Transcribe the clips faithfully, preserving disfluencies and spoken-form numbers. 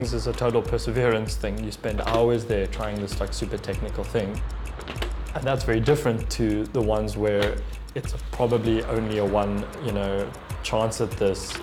This is a total perseverance thing. You spend hours there trying this like super technical thing. And that's very different to the ones where it's probably only a one, you know, chance at this.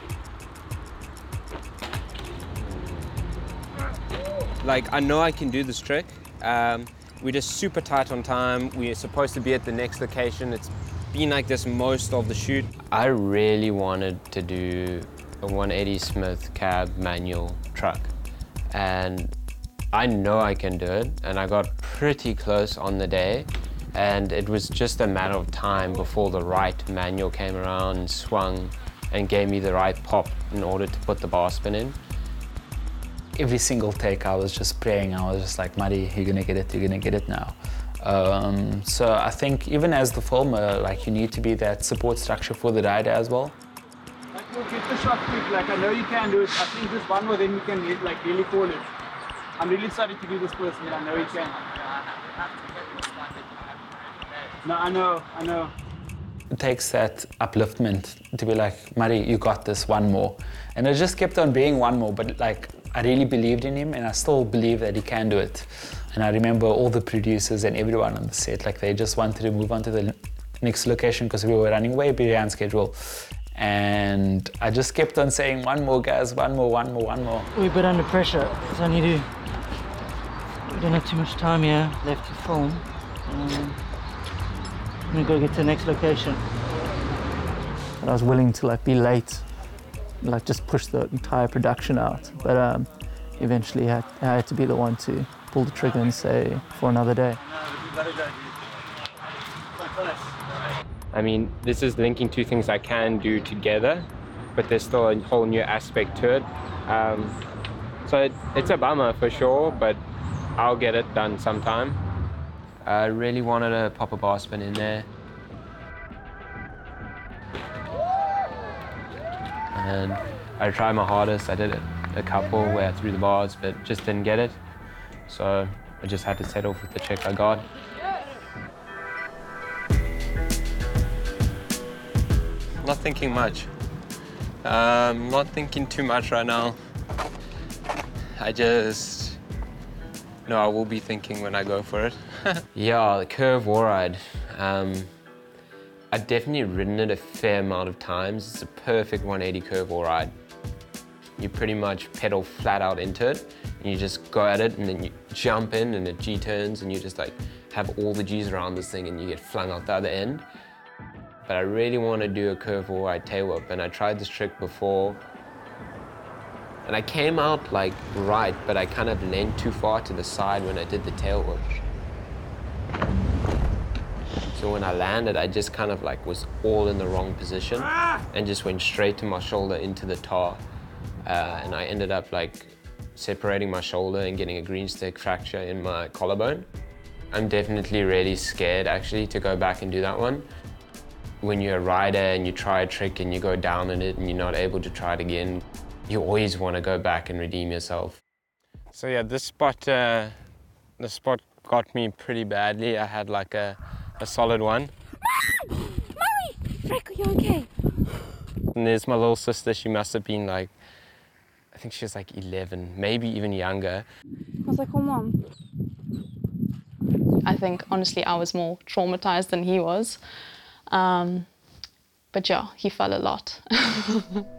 Like, I know I can do this trick. Um, we're just super tight on time. We're supposed to be at the next location. It's been like this most of the shoot. I really wanted to do a one eighty Smith cab manual truck. And I know I can do it, and I got pretty close on the day, and it was just a matter of time before the right manual came around and swung and gave me the right pop in order to put the bar spin in. Every single take I was just praying, I was just like, Muddy, you're gonna get it, you're gonna get it now. Um, so I think even as the filmer, like you need to be that support structure for the rider as well. Like, we'll get the shot quick, like I know you can do it. I think just one more, then you can like really call it. I'm really sorry to do this person, but I know you can. No, I know, I know. It takes that upliftment to be like, Muddy, you got this, one more. And it just kept on being one more, but like, I really believed in him and I still believe that he can do it. And I remember all the producers and everyone on the set, like they just wanted to move on to the next location because we were running way behind schedule. And I just kept on saying, one more guys, one more, one more, one more. We're a bit under pressure, so I need to, we don't have too much time here left to film. Um, we've got to get to the next location. But I was willing to like be late, like just push the entire production out. But um, eventually I had, I had to be the one to pull the trigger and say, for another day. I mean, this is linking two things I can do together, but there's still a whole new aspect to it. Um, so it, it's a bummer for sure, but I'll get it done sometime. I really wanted to pop a bar spin in there. And I tried my hardest. I did it a couple where I threw the bars, but just didn't get it. So I just had to settle with the check I got. Not thinking much. Um, not thinking too much right now. I just, no, I will be thinking when I go for it. Yeah, the curve wall ride. Um, I've definitely ridden it a fair amount of times. It's a perfect one eighty curve wall ride. You pretty much pedal flat out into it, and you just go at it, and then you jump in, and it G-turns, and you just like have all the G's around this thing, and you get flung out the other end. But I really want to do a curve wall ride tail whip, and I tried this trick before. And I came out like right, but I kind of leaned too far to the side when I did the tail whip. So when I landed, I just kind of like was all in the wrong position and just went straight to my shoulder into the tar. Uh, and I ended up like separating my shoulder and getting a green stick fracture in my collarbone. I'm definitely really scared actually to go back and do that one. When you're a rider and you try a trick and you go down in it and you're not able to try it again, you always want to go back and redeem yourself. So yeah, this spot, uh, the spot got me pretty badly. I had like a, a solid one. Mom! Mommy! Frank, are you okay? And there's my little sister. She must have been like, I think she was like eleven, maybe even younger. I was like, oh, Mom. I think, honestly, I was more traumatized than he was. Um, but yeah, he fell a lot.